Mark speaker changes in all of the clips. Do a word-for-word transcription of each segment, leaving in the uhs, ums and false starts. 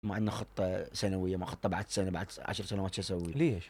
Speaker 1: ما عندنا خطه سنويه، ما خطه بعد سنه بعد عشر سنوات شو اسوي.
Speaker 2: ليش؟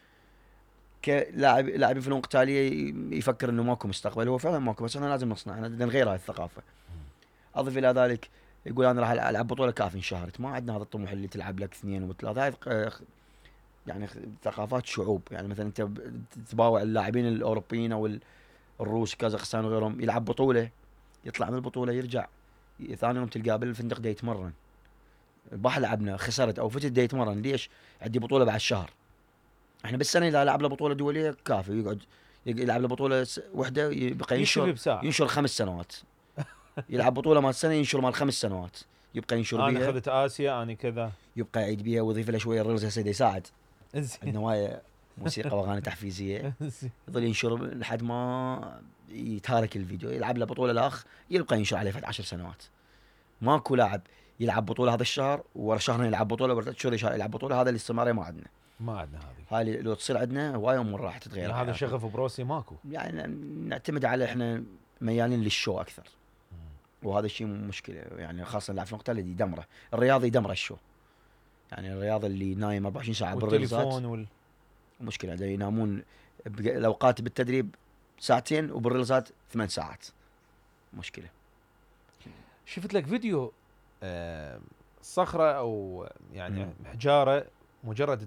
Speaker 1: كلاعب لاعب فنون قتاليه يفكر انه ماكو مستقبل، هو فعلا ماكو، بس احنا لازم نصنع، احنا بدنا نغير هاي الثقافه. اضف الى ذلك يقول انا راح العب بطوله كافي انشهرت، ما عندنا هذا الطموح اللي تلعب لك اثنين وثلاثه. هاي ق- يعني خ- ثقافات شعوب. يعني مثلا انت ب- تباوع اللاعبين الاوروبيين او ال- الروس كازاخستان وغيرهم، يلعب بطوله، يطلع من البطوله يرجع ثاني يوم تلقاه بالفندق دا يتمرن. البارح لعبنا خسرت او فتت دا يتمرن، ليش؟ عندي بطوله بعد شهر. احنا بالسنه اذا لعب له بطوله دوليه كافي يقعد يلعب له بطوله س- وحده يبقى ينشر،
Speaker 2: يكتفي بساعه.
Speaker 1: ينشر خمس سنوات. يلعب بطوله مال سنه ينشر مال خمس سنوات، يبقى ينشر
Speaker 2: انا
Speaker 1: بيها،
Speaker 2: اخذت اسيا، انا كذا.
Speaker 1: يبقى يعيد بيها ويضيف له شويه الريلز هسه يساعد.
Speaker 2: زين.
Speaker 1: عندنا هوايه موسيقى واغاني تحفيزيه،
Speaker 2: زين.
Speaker 1: يظل ينشر لحد ما يتهالك الفيديو. يلعب له بطوله الاخ يبقى ينشر عليه فد عشر سنوات. ماكو لاعب يلعب بطوله هذا الشهر ورا شهرين يلعب بطوله ورا ثلاث شهور يلعب بطوله، هذا الاستمراريه ما عندنا.
Speaker 2: ما عندنا هذه.
Speaker 1: هاي اللي لو تصير عندنا هوايه امور راح تتغير
Speaker 2: يعني هذا
Speaker 1: حياتنا.
Speaker 2: شغف بروسي ماكو.
Speaker 1: يعني نعتمد على احنا ميالين للشو اكثر، وهذا الشيء مشكله. يعني خاصه اللاعب في القتال اللي يدمره، الرياضي يدمره الشو. يعني الرياضي اللي نايم أربعة وعشرين ساعه بالريلزات
Speaker 2: والتليفون وال
Speaker 1: مشكله. ده ينامون بق- الاوقات بالتدريب ساعتين وبالريلزات ثمان ساعات، مشكله.
Speaker 2: شفت لك فيديو آه، صخره او يعني
Speaker 1: مم.
Speaker 2: حجاره، مجرد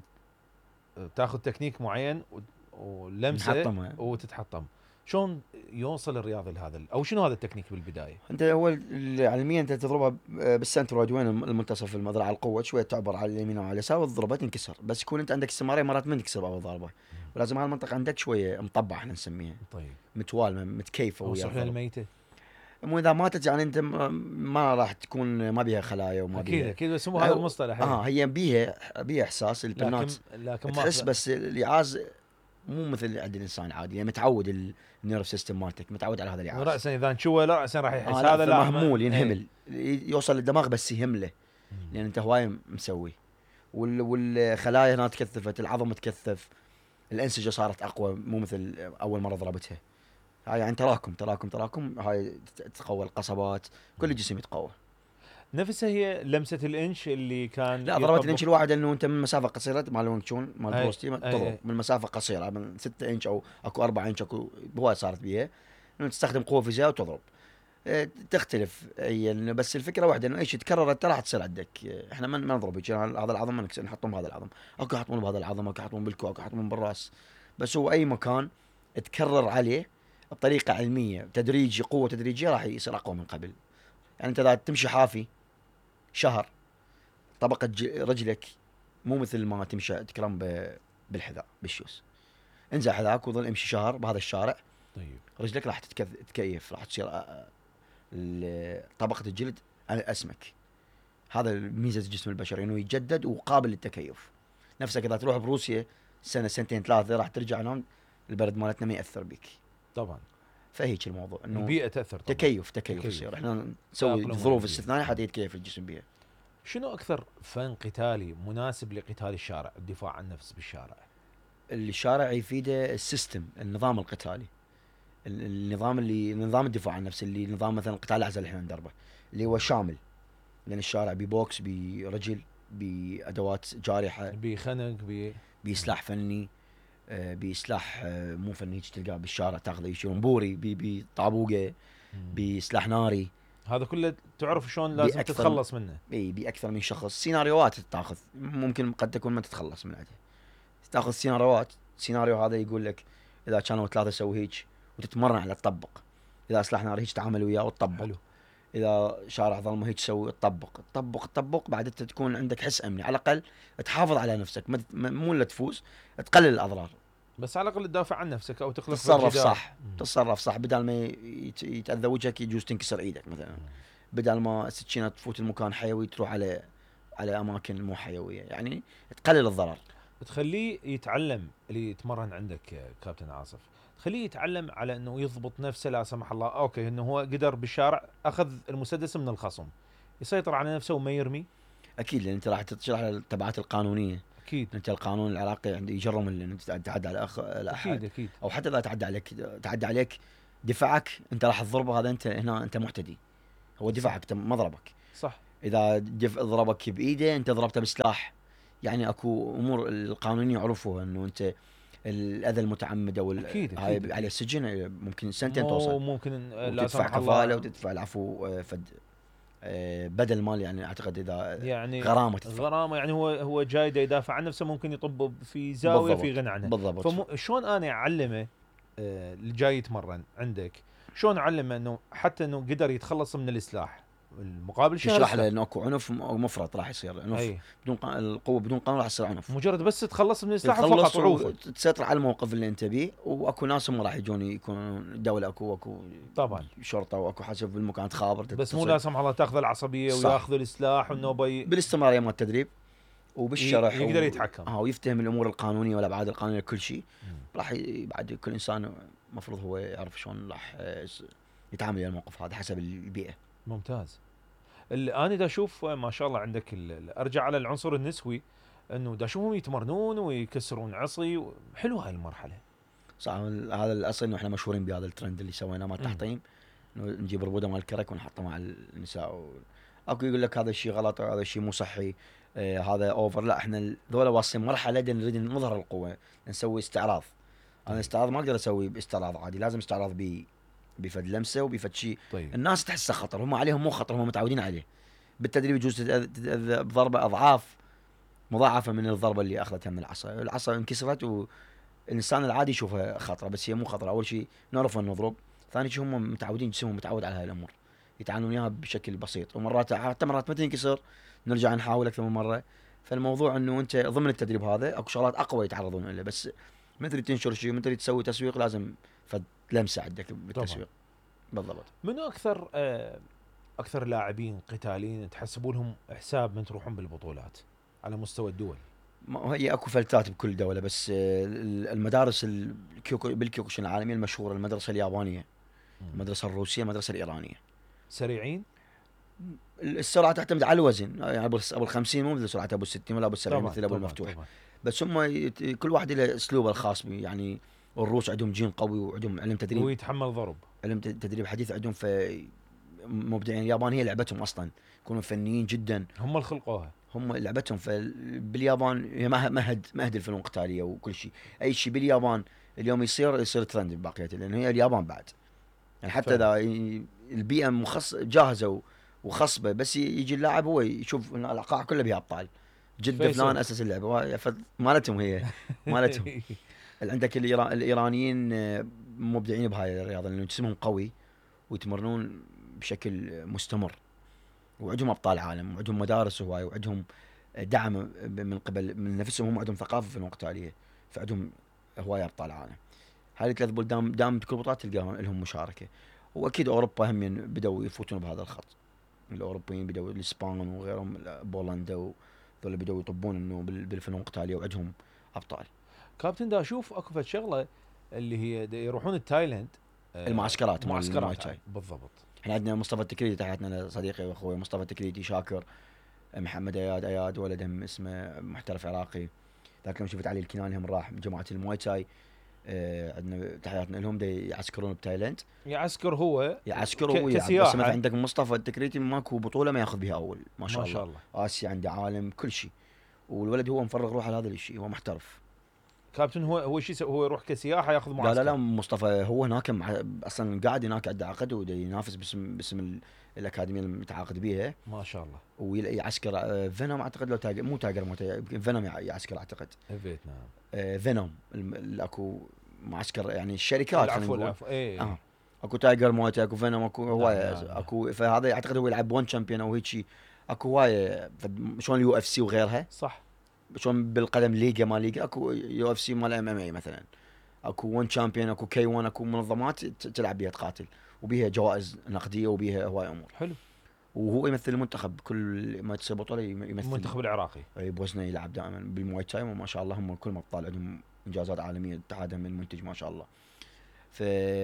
Speaker 2: تاخذ تكنيك معين و- ولمسه
Speaker 1: نحطمها.
Speaker 2: وتتحطم. شلون يوصل الرياضي لهذا ال- او شنو هذا التكنيك بالبدايه؟
Speaker 1: انت هو ال- علميا انت تضربها ب- بالسنتر وايد، وين الم- المنتصف المذرع القوه شويه تعبر على اليمين وعلى اليسار وتضربها تنكسر. بس يكون انت عندك استمراريه مرات ما تنكسر باول ضربه، ولازم هالمنطقه عندك شويه مطبع احنا نسميها،
Speaker 2: طيب.
Speaker 1: متوالمه متكيفه ويا
Speaker 2: اوصل
Speaker 1: الضرب.
Speaker 2: الميته.
Speaker 1: مو اذا ماتت يعني انت م- ما راح تكون ما بيها خلايا وما
Speaker 2: اكيد
Speaker 1: بيها.
Speaker 2: اكيد، بس مو هذا المصطلح
Speaker 1: اه
Speaker 2: يعني.
Speaker 1: هي بيها بيها احساس
Speaker 2: لكن
Speaker 1: البنات
Speaker 2: لكن ما
Speaker 1: تحس،
Speaker 2: أخذ-
Speaker 1: بس الإعاز مو مثل عند الانسان عادي. يعني متعود ال- النيرف سيستم مالتك متعود على هذا الإعاز.
Speaker 2: راسا اذا نشوه لا راسا راح يحس
Speaker 1: اه لا
Speaker 2: هذا، لا
Speaker 1: مهمول
Speaker 2: ما-
Speaker 1: ينهمل،
Speaker 2: إيه.
Speaker 1: يوصل للدماغ بس يهمله، لان انت هواي مسوي. وال... والخلايا هنا تكثفت، العظم تكثف، الانسجه صارت اقوى مو مثل اول مره ضربتها. هاي يعني تراكم تراكم تراكم، هاي تتقوى القصبات، كل الجسم يتقوى.
Speaker 2: نفسها هي لمسه الانش اللي كان
Speaker 1: لا ضربت
Speaker 2: يطبق-
Speaker 1: الانش الواحد انه انت من مسافه قصيره مال وينج تشون مال
Speaker 2: أي-
Speaker 1: بروستي
Speaker 2: أي-
Speaker 1: تضرب
Speaker 2: أي.
Speaker 1: من مسافه قصيره من ستة انش او اكو أربعة انش، اكو هواي صارت بيها انه تستخدم قوه فيزياء وتضرب. اه، تختلف هي إنه بس الفكره واحده انه ايش تكررت ترى راح تصير عندك. اه، احنا ما ما نضرب هيك، هذا العظم ما نكسر نحطهم بهذا العظم، اكو يحطون بهذا العظم، اكو يحطون بالكوع، اكو يحطون بالراس. بس هو اي مكان تكرر عليه بطريقه علميه تدريجي، قوه تدريجيه، راح يصير اقوى من قبل. يعني انت اذا تمشي حافي شهر طبقة ج- رجلك مو مثل ما تمشي تكرم ب- بالحذاء بالشوز. انزع حذاك وظل امشي شهر بهذا الشارع،
Speaker 2: طيب.
Speaker 1: رجلك راح تتكث- تتكيف، راح تصير آه، آه، ال- طبقة الجلد اسمك. هذا ميزة الجسم البشري انه يتجدد وقابل للتكيف. نفسك اذا تروح بروسيا سنة سنتين ثلاثة راح ترجع هنا البرد مالتنا ما يأثر بك.
Speaker 2: طبعا
Speaker 1: فهيك الموضوع انه
Speaker 2: البيئه تاثر طبعا.
Speaker 1: تكيف تكيف
Speaker 2: تكيف.
Speaker 1: يصير. احنا نسوي
Speaker 2: تأقلم
Speaker 1: ظروف
Speaker 2: على
Speaker 1: استثنائية
Speaker 2: البيئة.
Speaker 1: حتى يتكيف الجسم بها.
Speaker 2: شنو اكثر فن قتالي مناسب لقتال الشارع، الدفاع عن النفس بالشارع؟
Speaker 1: الشارع يفيده السيستم، النظام القتالي، ال- النظام اللي نظام الدفاع عن النفس، اللي نظام مثلا قتال الاعزاء اللي احنا ندربه، اللي هو شامل. لان الشارع ببوكس، برجل، بادوات جارحه،
Speaker 2: بخنق ب
Speaker 1: بسلاح فني، آه، بسلاح آه، مو فني هيك تلقاه بالشارع تاخذه يشيلون بوري، ب- بطابوقه، بسلاح ناري.
Speaker 2: هذا كله تعرف شلون لازم
Speaker 1: بأكثر-
Speaker 2: تتخلص منه.
Speaker 1: اي باكثر من شخص، سيناريوهات تاخذ ممكن قد تكون ما تتخلص من عندها. تاخذ سيناريوهات، سيناريو هذا يقول لك اذا كانوا ثلاثه سوي هيك وتتمرن على تطبق. اذا سلاح نار هيك تعامل وياه وتطبق.
Speaker 2: حلو.
Speaker 1: اذا شارع ظلمه هيك تسوي تطبق تطبق تطبق، بعد انت تكون عندك حس امني على الاقل، تحافظ على نفسك، ما تت- مو الا تفوز، تقلل الاضرار،
Speaker 2: بس على الاقل تدافع عن نفسك او تخلق
Speaker 1: تتصرف
Speaker 2: جدار.
Speaker 1: صح،
Speaker 2: مم.
Speaker 1: تتصرف صح، بدل ما يت- يتاذى وجهك يجوز تنكسر ايدك مثلا، بدل ما السكينه تفوت المكان حيوي تروح على على اماكن مو حيويه، يعني تقلل الضرر.
Speaker 2: تخليه يتعلم اللي يتمرن عندك يا كابتن عاصف، تخليه يتعلم على انه يضبط نفسه لا سمح الله. اوكي انه هو قدر بالشارع اخذ المسدس من الخصم، يسيطر على نفسه وما يرمي.
Speaker 1: اكيد لان انت راح تشرح على التبعات القانونيه.
Speaker 2: اكيد
Speaker 1: انت القانون العراقي عنده يجرم ان انت تعدى على اخ الاحد،
Speaker 2: اكيد اكيد.
Speaker 1: او حتى اذا تعدى عليك تعدى عليك دفاعك انت راح تضربه، هذا انت هنا انت محتدي، هو دفاعك انت ما ضربك.
Speaker 2: صح.
Speaker 1: اذا دف ضربك بايده انت ضربته بسلاح. يعني اكو امور القانونيين يعرفوها انه انت الاذى المتعمد او ال-
Speaker 2: اكيد
Speaker 1: هاي
Speaker 2: اكيد
Speaker 1: على السجن ممكن سنتين
Speaker 2: مو
Speaker 1: توصل،
Speaker 2: ممكن آه، لا
Speaker 1: وتدفع
Speaker 2: سمح
Speaker 1: كفاله
Speaker 2: الله
Speaker 1: وتدفع العفو آه، فد آه، بدل مال يعني اعتقد اذا
Speaker 2: يعني
Speaker 1: غرامه تدفع.
Speaker 2: غرامه. يعني هو هو جاي دا يدافع عن نفسه، ممكن يطب في زاويه في
Speaker 1: بالضبط
Speaker 2: غنى عنه.
Speaker 1: بالضبط.
Speaker 2: فشلون انا اعلمه آه، اللي جاي يتمرن عندك، شلون اعلمه انه حتى انه قدر يتخلص من السلاح المقابل شهر
Speaker 1: تشرح له
Speaker 2: السلاح؟
Speaker 1: انه اكو عنف او مفرط راح يصير عنف
Speaker 2: اي
Speaker 1: بدون قا... القوه بدون قانون راح يصير عنف.
Speaker 2: مجرد بس تتخلص من السلاح فقط
Speaker 1: تخلص
Speaker 2: وعوفه.
Speaker 1: وتسيطر على الموقف اللي انت بيه، واكو ناس هم راح يجون يكون الدوله اكو اكو
Speaker 2: طبعا
Speaker 1: شرطه واكو حسب المكان تخابر
Speaker 2: بس مو
Speaker 1: تتصل.
Speaker 2: لا سمح الله تاخذ العصبيه
Speaker 1: صح.
Speaker 2: وياخذوا السلاح والنوبه ي...
Speaker 1: بالاستمراريه مال التدريب وبالشرح
Speaker 2: يقدر
Speaker 1: و...
Speaker 2: يتحكم.
Speaker 1: اه ويفتهم الامور القانونيه والابعاد القانونيه كل شيء.
Speaker 2: مم.
Speaker 1: راح ي... بعد كل انسان المفروض هو يعرف شلون راح آه، يتعامل ويا الموقف هذا حسب البيئه.
Speaker 2: ممتاز. اللي انا دا اشوف ما شاء الله عندك ال- ارجع على العنصر النسوي، انه دا اشوفهم يتمرنون ويكسرون عصي و... حلوه هاي المرحله.
Speaker 1: صح. هذا الاصل انه احنا مشهورين بهذا الترند اللي سويناه مال
Speaker 2: مم.
Speaker 1: التحطيم، انه نجيب ربوده مال الكرك ونحطه مع النساء و... اكو يقول لك هذا الشيء غلط، هذا الشيء مو صحي، آه هذا اوفر. لا احنا ذولا واصلين مرحله دي نريد نظهر القوه، نسوي استعراض. انا
Speaker 2: طيب.
Speaker 1: استعراض ما اقدر اسوي باستعراض عادي، لازم استعراض ب بفد لمسه وبفد شيء
Speaker 2: طيب
Speaker 1: الناس تحسه خطر، هم عليهم مو خطر، هم متعودين عليه. بالتدريب يجوز تتأذى تتأذى بضربه اضعاف مضاعفه من الضربه اللي اخذتها من العصا. العصا انكسرت والانسان العادي يشوفها خطره، بس هي مو خطره. اول شيء نعرف ان نضرب، ثاني شيء هم متعودين، جسمهم متعود على هاي الامور، يتعاملون وياها بشكل بسيط. ومرات حتى مرات ما تنكسر نرجع نحاول اكثر من مره. فالموضوع انه انت ضمن التدريب هذا اكو شغلات اقوى يتعرضون لها، بس ما تريد تنشر شيء، ما تريد تسوي تسويق، لازم فد لمسه عندك بالتسويق. بالضبط.
Speaker 2: منو اكثر آه، اكثر لاعبين قتاليين تحسبوا لهم حساب من تروحون بالبطولات على مستوى الدول؟
Speaker 1: ما هي اكو فلتات بكل دوله، بس آه، المدارس الكيوكو بالكيوكوشن العالميه المشهوره، المدرسه اليابانيه،
Speaker 2: مم.
Speaker 1: المدرسه الروسيه، المدرسه الايرانيه.
Speaker 2: سريعين
Speaker 1: السرعه تعتمد على الوزن، يعني ابو ابو الخمسين مو مثل سرعه ابو الستين ولا ابو السبعين
Speaker 2: طبعا
Speaker 1: مثل ابو
Speaker 2: طبعا
Speaker 1: المفتوح.
Speaker 2: طبعا.
Speaker 1: بس هم يت... كل واحد له اسلوبه الخاص به. يعني الروس عندهم جين قوي وعندهم علم تدريب،
Speaker 2: ويتحمل ضرب.
Speaker 1: علم ت- تدريب حديث عندهم، ف مبدعين. اليابان هي لعبتهم اصلا، يكونوا فنيين جدا،
Speaker 2: هم اللي خلقوها.
Speaker 1: هم لعبتهم. فباليابان هي مه- مهد مهد الفنون القتاليه وكل شيء. اي شيء باليابان اليوم يصير يصير ترند بباقيته، لانه هي اليابان بعد. يعني حتى
Speaker 2: فعلا.
Speaker 1: اذا ي- البيئه مخص جاهزه و- وخصبه، بس ي- يجي اللاعب هو يشوف ان القاعه كلها بها ابطال، جد
Speaker 2: فيصل.
Speaker 1: فلان اسس اللعبه وا- ف- مالتهم هي مالتهم. عندك الإيرا- الايرانيين آه، مبدعين بهاي الرياضه، لانه جسمهم قوي ويتمرنون بشكل مستمر، وعندهم ابطال عالم، وعندهم مدارس هواي، وعندهم دعم من قبل من نفسهم. هم عندهم ثقافه فنون قتاليه، فعندهم هواي ابطال عالم. هاي الثلاث بلدان دام بكل بطولات تلقاهم لهم مشاركه. واكيد اوروبا هم بدأوا يفوتون بهذا الخط، الاوروبيين بدأوا، الاسبان وغيرهم، بولندا وذول بدأوا يطبون انه بال- بالفنون القتاليه وعندهم ابطال.
Speaker 2: كابتن دا اشوف اكو فد شغله اللي هي دا يروحون التايلاند آه،
Speaker 1: المعسكرات مال الماي
Speaker 2: معسكرات
Speaker 1: تاي.
Speaker 2: بالضبط.
Speaker 1: احنا عندنا مصطفى التكريتي، تحياتنا صديقي واخوي مصطفى التكريتي، شاكر، محمد اياد اياد ولدهم اسمه محترف عراقي. ذاك يوم شفت علي الكناني هم راح جماعه الماي تاي. آه عندنا تحياتنا لهم، دي يعسكرون بتايلاند،
Speaker 2: يعسكر هو
Speaker 1: يعسكر
Speaker 2: ك-
Speaker 1: هو يلعب.
Speaker 2: كسياحة.
Speaker 1: بس مثلا عندك مصطفى التكريتي ماكو بطوله ما ياخذ بها اول، ما شاء
Speaker 2: ما
Speaker 1: الله.
Speaker 2: شاء الله.
Speaker 1: اسيا عنده عالم كل شيء، والولد هو مفرغ روحه لهذا الشيء، هو محترف.
Speaker 2: كابتن هو هو شو يسوي؟ هو يروح كسياحه ياخذ معسكر؟
Speaker 1: لا لا لا مصطفى هو هناك مع اصلا قاعد هناك عنده عقد، ودا ينافس باسم باسم ال- الاكاديميه المتعاقد بها،
Speaker 2: ما شاء الله.
Speaker 1: ويعسكر آه، فينوم اعتقد، لو تاجر مو تاجر مو تاجر، فينوم يع- يعسكر اعتقد.
Speaker 2: فيتنام.
Speaker 1: آه، فينوم الم- ال- اكو معسكر يعني الشركات خلينا
Speaker 2: العفو
Speaker 1: نقول.
Speaker 2: العفو ايه.
Speaker 1: اه اكو تايجر موت، اكو فينوم، اكو هوايه
Speaker 2: نعم، نعم، نعم.
Speaker 1: اكو. فهذا اعتقد هو يلعب ون شامبيون او هيك شيء. اكو هوايه فد- شلون اليو اف سي وغيرها،
Speaker 2: صح.
Speaker 1: شلون بالقدم ليجا ما ليجا، اكو يو اف سي مال ام ام اي مثلا، اكو ون شامبيون، اكو كي ون، اكو منظمات ت- تلعب بها تقاتل، وبيها جوائز نقديه وبيها هواي امور.
Speaker 2: حلو.
Speaker 1: وهو يمثل المنتخب كل ما تصير بطوله يم- يمثل
Speaker 2: المنتخب العراقي.
Speaker 1: أي بوزنه، يلعب دائما بالمواي تاي، وما شاء الله هم كلهم ابطال، عندهم انجازات عالميه، اتحادهم المنتج ما شاء الله. ف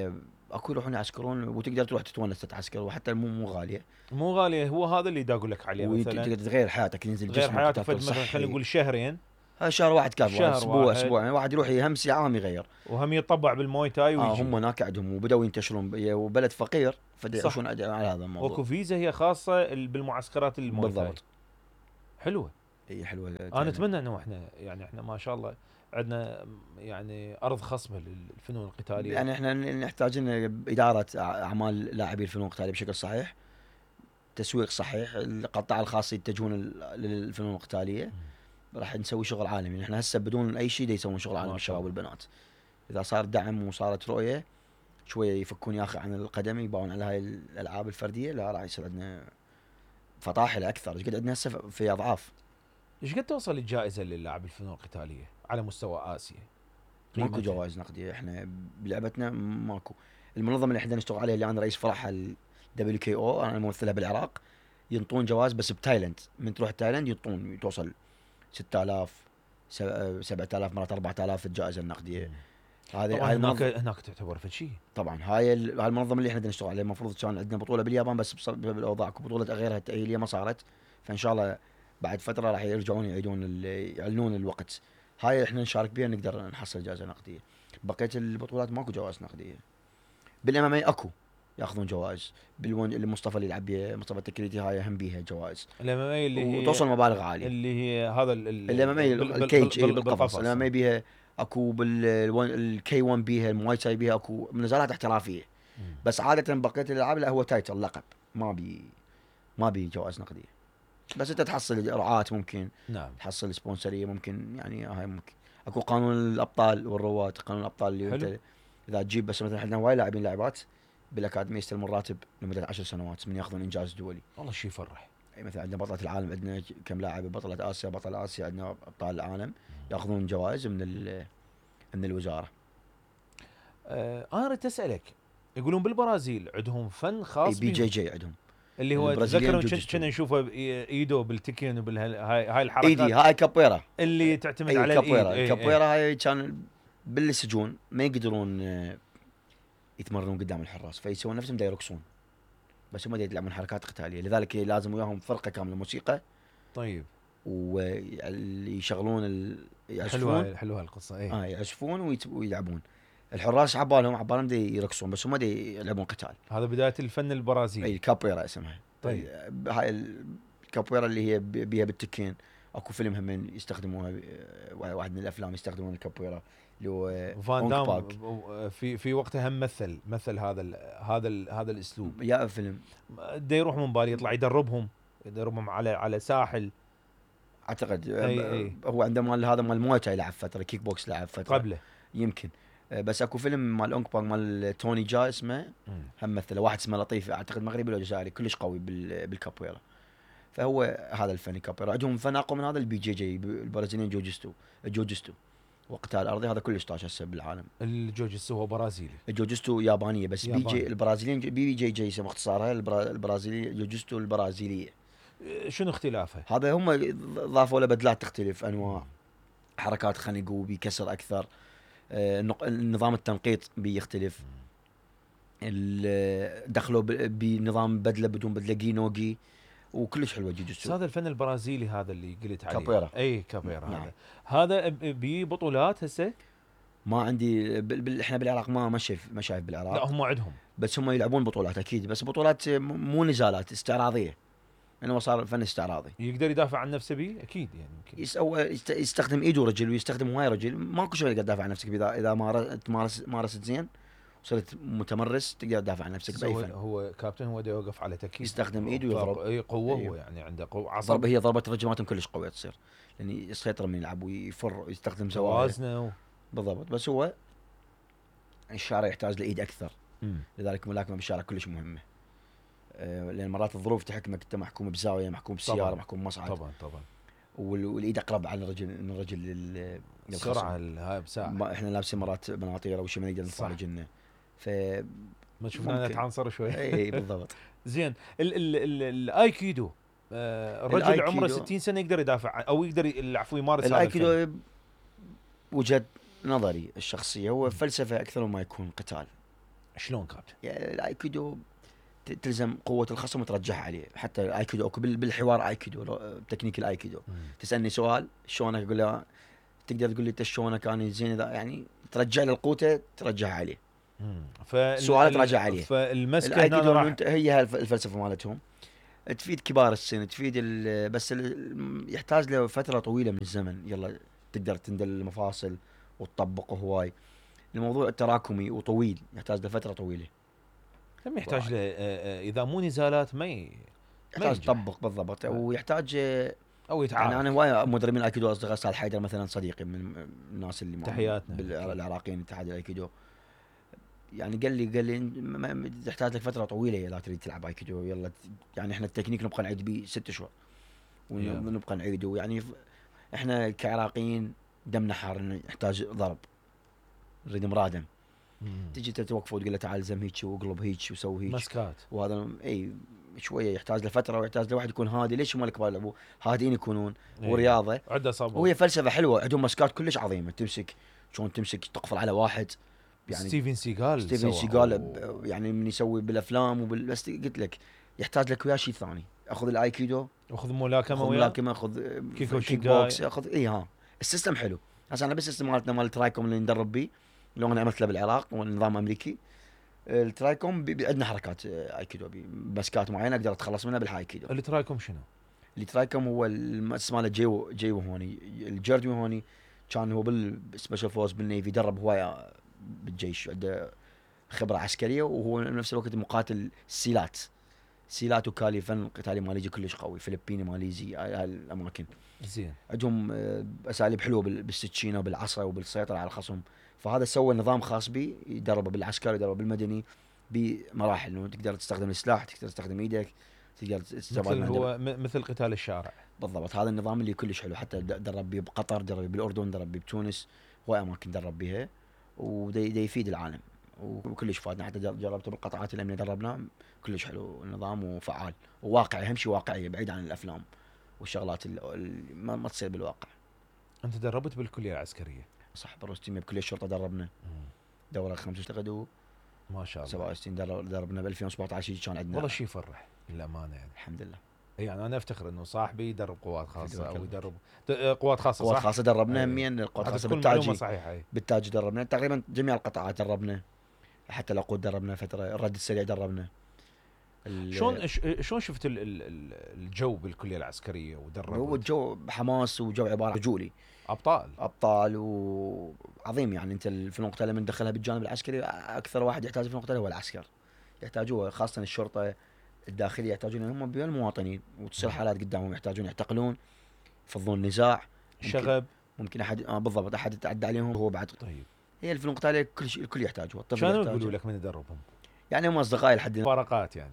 Speaker 1: اكو يروحون يعسكرون، وتقدر تروح تتونس تتعسكر، وحتى مو مو غاليه،
Speaker 2: مو غاليه، هو هذا اللي دا اقول لك عليه. مثلا
Speaker 1: وتقدر تغير حياتك، ينزل
Speaker 2: غير
Speaker 1: جسمك
Speaker 2: حياتك
Speaker 1: تاكل
Speaker 2: فد مثلا
Speaker 1: صحي.
Speaker 2: خلينا نقول شهرين
Speaker 1: هذا شهر واحد كافي،
Speaker 2: شهر
Speaker 1: اسبوع
Speaker 2: واحد.
Speaker 1: اسبوع يعني واحد يروح يهمس عام يغير.
Speaker 2: وهم يطبع بالموي تاي
Speaker 1: اه
Speaker 2: ويجي.
Speaker 1: هم هناك عندهم وبداوا ينتشرون ب- وبلد فقير فدا
Speaker 2: صح.
Speaker 1: يعيشون على على هذا الموضوع.
Speaker 2: وكو فيزا هي خاصه ال- بالمعسكرات الموي تاي.
Speaker 1: بالضبط.
Speaker 2: حلوه.
Speaker 1: اي حلوه.
Speaker 2: انا اتمنى انه احنا يعني احنا ما شاء الله عندنا يعني ارض خصبه للفنون القتاليه.
Speaker 1: يعني احنا نحتاج ان اداره اعمال لاعبي الفنون القتاليه بشكل صحيح، تسويق صحيح، القطاع الخاص يتجهون لل- للفنون القتاليه، راح نسوي شغل عالمي. احنا هسه بدون اي شيء دا يسوون شغل عالمي
Speaker 2: ما شاء
Speaker 1: الشباب
Speaker 2: الله.
Speaker 1: والبنات. اذا صار دعم وصارت رؤيه شويه يفكون يا اخي عن القدم يباون على هاي الالعاب الفرديه، لا راح يصير عندنا فطاحل اكثر. ايش قد عندنا هسه في اضعاف.
Speaker 2: ايش قد توصل الجائزه للاعب الفنون القتاليه على مستوى اسيا؟
Speaker 1: ماكو
Speaker 2: قيمتها؟
Speaker 1: جوائز نقديه احنا بلعبتنا ماكو. المنظمه اللي احنا نشتغل عليها اللي انا رئيس فرعها الدبليو كي او، انا ممثلها بالعراق، ينطون جوائز بس بتايلند. من تروح تايلند ينطون توصل ستة آلاف سبعة آلاف مرات أربعة آلاف الجائزه النقديه. هذه
Speaker 2: طبعا
Speaker 1: هاي
Speaker 2: هناك
Speaker 1: المنظ-
Speaker 2: هناك تعتبر فد شيء.
Speaker 1: طبعا هاي ال- هاي المنظمه اللي احنا بدنا نشتغل عليها. المفروض كان عندنا بطوله باليابان بس بسبب الاوضاع اكو بطوله غيرها التاهيليه ما صارت، فان شاء الله بعد فتره راح يرجعون يعيدون ال- يعلنون الوقت. هاي احنا نشارك بها نقدر نحصل جائزه نقديه. بقيه البطولات ماكو جوائز نقديه. بالام ام اي اكو ياخذون جوائز. بالون اللي مصطفى اللي يلعب بيها مصطفى التكريتي هاي هم بيها جوائز
Speaker 2: الام ام اي اللي هي
Speaker 1: وتوصل مبالغ عاليه.
Speaker 2: اللي هي هذا ال- ال-
Speaker 1: الام ام اي
Speaker 2: بال- بال-
Speaker 1: الكيج
Speaker 2: بال-
Speaker 1: اي بالقفص. الام ام اي
Speaker 2: آه.
Speaker 1: بيها اكو بالكي واحد بيها، المواي تاي بيها اكو نزالات احترافيه.
Speaker 2: مم.
Speaker 1: بس عاده بقيه الالعاب لا هو تايتل لقب، ما بي ما بي جوائز نقديه. بس انت تحصل رعاة ممكن،
Speaker 2: نعم.
Speaker 1: تحصل سبونسريه ممكن، يعني هاي ممكن. اكو قانون الابطال والرواد، قانون الابطال اللي
Speaker 2: حلو.
Speaker 1: انت اذا تجيب بس مثلا عندنا وايد لاعبين لاعبات بالاكاديميه يستلمون راتب لمده عشر سنوات من ياخذون انجاز دولي.
Speaker 2: والله شيء يفرح.
Speaker 1: يعني مثلا عندنا بطلة العالم، عندنا كم لاعب بطلة اسيا، بطل اسيا، عندنا ابطال العالم ياخذون جوائز من ال- من الوزاره.
Speaker 2: آه انا اريد اسالك، يقولون بالبرازيل عندهم فن خاص
Speaker 1: اي بي جي
Speaker 2: بيهم،
Speaker 1: جي عندهم
Speaker 2: اللي هو
Speaker 1: البرازيليان
Speaker 2: تذكروا
Speaker 1: جوجيتسو.
Speaker 2: كنا نشوفه بايدو بالتكين وبالهاي هاي الحركات
Speaker 1: ايدي هاي كابويرا.
Speaker 2: اللي تعتمد
Speaker 1: اي
Speaker 2: على الايد.
Speaker 1: كابويرا.
Speaker 2: إي، إي.
Speaker 1: الكابويرا هاي كان بالسجون ما يقدرون آه، يتمرنون قدام الحراس، فيسوون نفسهم دا يرقصون، بس هم دا يلعبون حركات قتاليه، لذلك لازم وياهم فرقه كامله موسيقى
Speaker 2: طيب
Speaker 1: ويشغلون ال...
Speaker 2: حلوه
Speaker 1: يعزفون.
Speaker 2: حلوه القصه. اي
Speaker 1: اه يعزفون ويت- ويلعبون. الحراس عبالهم عبالهم دا يرقصون بس هم دا يلعبون قتال.
Speaker 2: هذا بدايه الفن البرازيلي.
Speaker 1: اي الكابويرا اسمها.
Speaker 2: طيب.
Speaker 1: هاي الكابويرا اللي هي ب- بيها بالتكين. اكو فيلم هم يستخدموها، آه، واحد من الافلام يستخدمون الكابويرا اللي هو
Speaker 2: فان
Speaker 1: أونج
Speaker 2: دام
Speaker 1: باك.
Speaker 2: في في وقتها هم مثل مثل هذا ال هذا ال هذا الاسلوب.
Speaker 1: يا فيلم
Speaker 2: دا يروح من بالي يطلع يدربهم يدربهم على على ساحل
Speaker 1: اعتقد
Speaker 2: أي
Speaker 1: آه،
Speaker 2: أي.
Speaker 1: هو عنده مال هذا مال مويتاي لعب فتره، كيك بوكس لعب فتره
Speaker 2: قبله.
Speaker 1: يمكن. آه، بس اكو فيلم مال اونج باك مال توني جا اسمه،
Speaker 2: مم.
Speaker 1: هم مثله واحد اسمه لطيف اعتقد مغربي ولا جزائري كلش قوي بال- بالكابويرا. فهو هذا الفن الكابويرا. عندهم فن اقوى من هذا البي جي جي البرازيليين جوجستو. الجوجستو وقتال ارضي هذا كلش طاش هسه بالعالم.
Speaker 2: الجوجيتسو هو برازيلي.
Speaker 1: الجوجستو يابانيه بس بي
Speaker 2: ياباني.
Speaker 1: جي البرازيليين بي بي جي جي يسمى اختصارها البرا- البرازيلي جوجستو البرازيليه.
Speaker 2: شنو اختلافها؟
Speaker 1: هذا هم ضافوا له بدلات تختلف، انواع حركات خنق وبيكسر اكثر. آه، نق- نظام التنقيط بيختلف. ال- دخلوا ب- بنظام بدله بدون بدله جينوجي وكلش حلوه
Speaker 2: بس
Speaker 1: جوجوتسو.
Speaker 2: هذا الفن البرازيلي هذا اللي قلت عليه
Speaker 1: كابويرا.
Speaker 2: اي كابويرا.
Speaker 1: نعم.
Speaker 2: هذا هذا بي بطولات هسه؟
Speaker 1: ما عندي بال... بال... احنا بالعراق ما ما شايف ما شايف
Speaker 2: لا
Speaker 1: بالعراق.
Speaker 2: هم عندهم.
Speaker 1: بس هم يلعبون بطولات اكيد، بس بطولات م- مو نزالات استعراضيه، انه صار فن استعراضي.
Speaker 2: يقدر يدافع عن نفسه بيه اكيد يعني يمكن.
Speaker 1: يسوي يست... يستخدم ايده رجل ويستخدم هواي رجل، ماكو شيء تقدر تدافع عن نفسك اذا اذا مار... تمارس مارست زين صرت متمرس تقدر تدافع عن نفسك
Speaker 2: بس
Speaker 1: باي
Speaker 2: هو
Speaker 1: فن.
Speaker 2: هو كابتن هو دا يوقف على تكييف.
Speaker 1: يستخدم إيده ويضرب.
Speaker 2: اي قوه. هو
Speaker 1: أيوه.
Speaker 2: يعني عنده قوه عصب.
Speaker 1: ضربه هي ضربه الرجل مالتهم كلش قويه تصير، لان يسيطر من يلعب ويفر ويستخدم زوايا.
Speaker 2: توازنه و...
Speaker 1: بالضبط. بس هو الشارع يحتاج لايد اكثر،
Speaker 2: مم.
Speaker 1: لذلك الملاكمه بالشارع كلش مهمه. آه، لان مرات الظروف تحكمك انت محكوم بزاويه، محكوم بسياره،
Speaker 2: طبعاً.
Speaker 1: محكوم بمصعد،
Speaker 2: طبعا طبعا.
Speaker 1: وال- والايد اقرب على الرجل من الرجل لل
Speaker 2: السرعه ال- هاي بساعه.
Speaker 1: ما احنا لابسين مرات بناطير او شيء ما نقدر
Speaker 2: صح.
Speaker 1: نطلع رجلنا. ف
Speaker 2: ما شفنا
Speaker 1: ممكن.
Speaker 2: نتعنصر شوي.
Speaker 1: اي اي بالضبط.
Speaker 2: زين ال ال ال الايكيدو آه الرجل عمره
Speaker 1: الآيكيدو-
Speaker 2: ستين سنه يقدر يدافع عن- او يقدر ي- العفو يمارس هذا الفن.
Speaker 1: الايكيدو وجهه نظري الشخصيه هو فلسفه اكثر مما يكون قتال.
Speaker 2: شلون كابتن؟
Speaker 1: يعني الايكيدو ت- تلزم قوه الخصم وترجعها عليه. حتى الايكيدو اكو بال- بالحوار ايكيدو رو- تكنيك الايكيدو. تسالني سؤال شلونك اقول له تقدر تقول لي انت شلونه كان زين اذا يعني ترجع له القوته ترجعها عليه.
Speaker 2: فال...
Speaker 1: سؤال تراجع عليه.
Speaker 2: فالمسكه هنا
Speaker 1: الايكيدو
Speaker 2: راح
Speaker 1: انت هي هاي الف- الفلسفه مالتهم، تفيد كبار السن، تفيد ال- بس ال- يحتاج له فتره طويله من الزمن، يلا تقدر تندل المفاصل وتطبقه هواي. الموضوع تراكمي وطويل، يحتاج له فتره طويله.
Speaker 2: كم يحتاج له آه، آه، اذا مو نزالات ما ي... ما
Speaker 1: يحتاج
Speaker 2: ينجح
Speaker 1: تطبق بالضبط، ويحتاج
Speaker 2: او
Speaker 1: يعني
Speaker 2: يتعارك.
Speaker 1: انا هواي مدربين الايكيدو اصدقاء، استاذ حيدر مثلا صديقي من الناس اللي
Speaker 2: تحياتنا لك.
Speaker 1: بالعراقيين اتحاد الايكيدو، يعني قال لي قال لي ما- ما- تحتاج لك فتره طويله اذا تريد تلعب ايكيدو، يلا ت- يعني احنا التكنيك نبقى نعيد بيه ست شهور ونبقى نعيده، يعني ف- احنا كعراقيين دمنا حار، نحتاج ضرب، نريد مرادم.
Speaker 2: مم.
Speaker 1: تجي توقفه وتقول له تعال زم هيك واقلب هيك وسوي هيك،
Speaker 2: مسكات.
Speaker 1: وهذا اي شويه يحتاج له فتره، ويحتاج لواحد يكون هادي. ليش هم الكبار يلعبوا هادين يكونون
Speaker 2: إيه.
Speaker 1: ورياضه،
Speaker 2: عده صبر.
Speaker 1: وهي فلسفه حلوه، عندهم مسكات كلش عظيمه، تمسك شلون تمسك تقفل على واحد يعني.
Speaker 2: ستيفن سيغال
Speaker 1: ستيفن
Speaker 2: سوى.
Speaker 1: سيغال
Speaker 2: أوه.
Speaker 1: ب- يعني من يسوي بالافلام وبال بس قلت لك يحتاج لك وياه شيء ثاني، اخذ الايكيدو،
Speaker 2: اخذ ملاكمه
Speaker 1: اخذ
Speaker 2: وياه.
Speaker 1: ملاكمه، اخذ
Speaker 2: كيكو
Speaker 1: كيك
Speaker 2: شينغاي.
Speaker 1: بوكس، اخذ اي ها السيستم حلو. هسه انا بس السيستم مالتنا مال الترايكوم اللي ندرب بيه، لو انا عملت له بالعراق ونظام امريكي. الترايكوم بي- بي- عندنا حركات آه، ايكيدو بي- مسكات معينه اقدر اتخلص منها بالهايكيدو.
Speaker 2: اللي ترايكم شنو؟
Speaker 1: الترايكوم هو المؤسس ماله جيو جيو هوني، الجردوي هوني كان هو بالسبيشال فورس بالنيفي، درب هوايه بالجيش، عنده خبره عسكريه، وهو بنفس الوقت مقاتل سيلات سيلات وكالي، فن قتالي ماليزي كلش قوي، فلبيني ماليزي، هاي هاي الاماكن
Speaker 2: زين.
Speaker 1: عندهم آه، اساليب حلوه بال- بالسكينه وبالعصا وبالسيطره على الخصم. فهذا سوى نظام خاص به، يدربه بالعسكري يدربه بالمدني بمراحل، انه تقدر تستخدم السلاح، تقدر تستخدم ايدك، تقدر تستفاد
Speaker 2: مثل
Speaker 1: من
Speaker 2: هو م- مثل قتال الشارع.
Speaker 1: بالضبط. هذا النظام اللي كلش حلو، حتى د- درب بيه بقطر، درب بيه بالاردن، درب بيه بتونس، هواي اماكن درب بيها، ودا دا يفيد العالم، وكلش فادنا. حتى جر- جربته بالقطاعات الامنيه دربنا، كلش حلو النظام وفعال وواقعي، اهم شيء واقعيه بعيد عن الافلام والشغلات اللي ما, ما تصير بالواقع.
Speaker 2: انت دربت بالكليه العسكريه.
Speaker 1: صح، بروستيمي بكليه الشرطه دربنا
Speaker 2: مم.
Speaker 1: دوره خمسة اشتغلوا
Speaker 2: ما شاء الله.
Speaker 1: سبعة وستين در- دربنا ب ألفين وسبعة عشر كان عندنا.
Speaker 2: والله شيء يفرح للامانه يعني.
Speaker 1: الحمد لله.
Speaker 2: يعني انا افتخر انه صاحبي يدرب قوات خاصه
Speaker 1: يدرب
Speaker 2: او
Speaker 1: كلب.
Speaker 2: يدرب د- آه، قوات خاصه
Speaker 1: قوات
Speaker 2: صح؟
Speaker 1: خاصه دربنا
Speaker 2: أي.
Speaker 1: همين، القوات
Speaker 2: هذا
Speaker 1: الخاصه
Speaker 2: تكون معلومه
Speaker 1: بالتاجي،
Speaker 2: صحيحه. أي.
Speaker 1: بالتاج دربنا تقريبا جميع القطاعات دربنا، حتى العقود دربنا فتره، الرد السريع دربنا. ال-
Speaker 2: شلون ش- شلون شفت ال- ال- ال- الجو بالكليه العسكريه
Speaker 1: هو
Speaker 2: ودربت
Speaker 1: الجو حماس، وجو عباره عن رجولي،
Speaker 2: ابطال.
Speaker 1: ابطال وعظيم. يعني انت الفنون القتاليه من دخلها بالجانب العسكري، اكثر واحد يحتاج الفنون القتاليه هو العسكر، يحتاجوه خاصه الشرطه الداخليه، يحتاجون هم بين المواطنين، وتصير حالات قدامهم يحتاجون يعتقلون، يفضون نزاع، ممكن
Speaker 2: شغب.
Speaker 1: ممكن احد آه بالضبط احد يتعدى عليهم هو بعد.
Speaker 2: طيب
Speaker 1: هي الفنون القتاليه كل شيء الكل يحتاجها، الطفل
Speaker 2: شلون
Speaker 1: يحتاجها.
Speaker 2: يقولوا لك من يدربهم؟
Speaker 1: يعني هم اصدقائي لحد
Speaker 2: مفارقات يعني.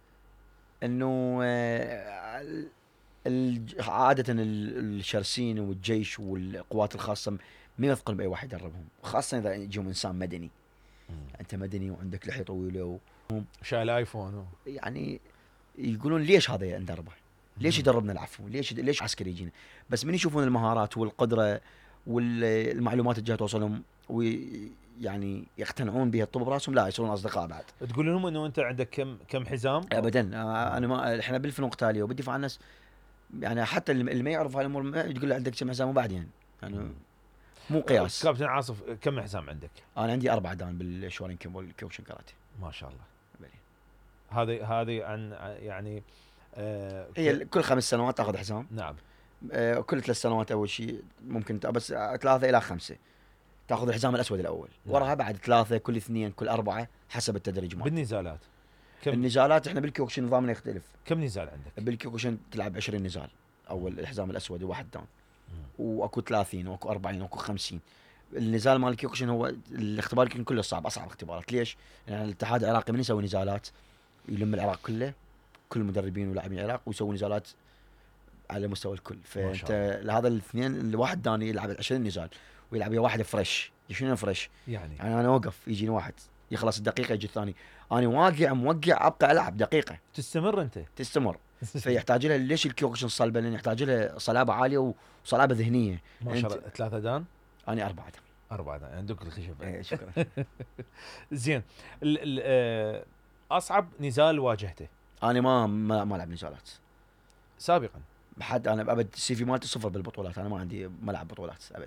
Speaker 1: انه آه، ال- ال- عاده ال- الشرسين والجيش والقوات الخاصه ما يثقل باي واحد يدربهم، خاصه اذا يجيهم انسان مدني.
Speaker 2: مم.
Speaker 1: انت مدني وعندك لحيه طويله و...
Speaker 2: شايل ايفون و...
Speaker 1: يعني يقولون ليش هذا ندربه؟ ليش
Speaker 2: مم.
Speaker 1: يدربنا العفو؟ ليش ليش عسكري يجينا؟ بس من يشوفون المهارات والقدره والمعلومات اللي جايه توصلهم ويعني يقتنعون بها الطب براسهم، لا يصيرون اصدقاء بعد.
Speaker 2: تقول لهم انه انت عندك كم كم حزام؟
Speaker 1: ابدا آه، انا ما احنا بالفنون القتاليه وبالدفاع عن الناس، يعني حتى اللي اللي ما يعرف هاي الامور ما تقول له عندك كم حزام وبعدين يعني
Speaker 2: مم.
Speaker 1: مو قياس.
Speaker 2: كابتن عاصف كم حزام عندك؟
Speaker 1: انا عندي اربع دان بالشورينكن والكيوشن كاراتي.
Speaker 2: ما شاء الله.
Speaker 1: بلي.
Speaker 2: هذه هذه عن يعني آه
Speaker 1: هي
Speaker 2: ك-
Speaker 1: كل خمس سنوات تاخذ حزام،
Speaker 2: نعم.
Speaker 1: آه، كل ثلاث سنوات اول شيء ممكن ت- بس آه، ثلاثه الى خمسه تاخذ الحزام الاسود الاول،
Speaker 2: نعم.
Speaker 1: وراها بعد ثلاثه، كل اثنين، كل اربعه، حسب التدريج مالك.
Speaker 2: بالنزالات كم
Speaker 1: النزالات احنا بالكيوكشن نظامنا يختلف.
Speaker 2: كم نزال عندك؟
Speaker 1: بالكيوكشن تلعب عشرين نزال اول الحزام الاسود وواحد دان،
Speaker 2: مم.
Speaker 1: واكو ثلاثين واكو أربعين واكو خمسين. النزال مال الكيوكشن هو الاختبار يمكن كله صعب، اصعب اختبارات. ليش؟ يعني الاتحاد العراقي من يسوي نزالات يلم العراق كله، كل المدربين ولاعبين العراق، ويسوي نزالات على مستوى الكل.
Speaker 2: ما
Speaker 1: فانت
Speaker 2: شاء
Speaker 1: هذا الاثنين، الواحد داني يلعب عشرين نزال ويلعب ويا واحد فريش. شنو فريش؟
Speaker 2: يعني
Speaker 1: يعني انا اوقف يجيني واحد يخلص الدقيقه يجي الثاني، انا واقع موقع ابقى العب دقيقه
Speaker 2: تستمر انت.
Speaker 1: تستمر. فيحتاج لها ليش الكيوكشن صلبه؟ لان يحتاج لها صلابه عاليه وصلابه ذهنيه.
Speaker 2: ما شاء الله. ثلاثة دان؟
Speaker 1: انا اربعه دان.
Speaker 2: أربعة دان عندك الخشب.
Speaker 1: إيه شكرا.
Speaker 2: زين. ال ال آه أصعب نزال واجهته
Speaker 1: انا ما ما, ما العب نزالات
Speaker 2: سابقا؟
Speaker 1: حد انا ابد السي في مالتي صفر بالبطولات، انا ما عندي ملعب بطولات ابد.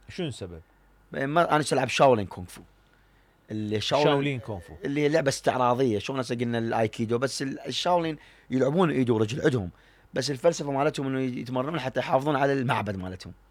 Speaker 2: شنو السبب؟
Speaker 1: ما انا العب شاولين كونغ فو. اللي شاولين,
Speaker 2: شاولين كونغ فو
Speaker 1: اللي هي لعبه استعراضيه، شو ناس قلنا الايكيدو، بس الشاولين يلعبون ايد ورجل عندهم، بس الفلسفه مالتهم انه يتمرنون حتى يحافظون على المعبد مالتهم.